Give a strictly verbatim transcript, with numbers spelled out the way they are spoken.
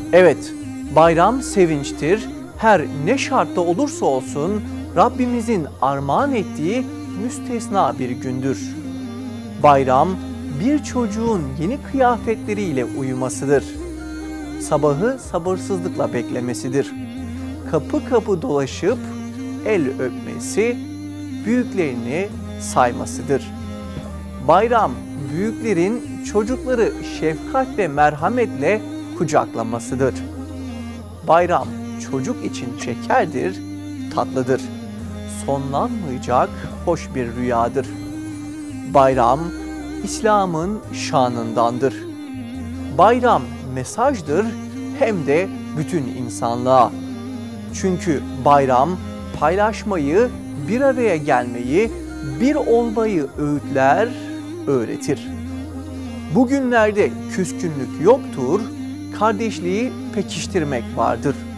Evet, bayram sevinçtir. Her ne şartta olursa olsun Rabbimizin armağan ettiği müstesna bir gündür. Bayram, bir çocuğun yeni kıyafetleriyle uyumasıdır. Sabahı sabırsızlıkla beklemesidir. Kapı kapı dolaşıp el öpmesi, büyüklerini saymasıdır. Bayram, büyüklerin çocukları şefkat ve merhametle kucaklamasıdır. Bayram, çocuk için şekerdir, tatlıdır. Sonlanmayacak hoş bir rüyadır. Bayram, İslam'ın şanındandır. Bayram mesajdır hem de bütün insanlığa. Çünkü bayram paylaşmayı, bir araya gelmeyi, bir olmayı öğütler, öğretir. Bugünlerde küskünlük yoktur, kardeşliği pekiştirmek vardır.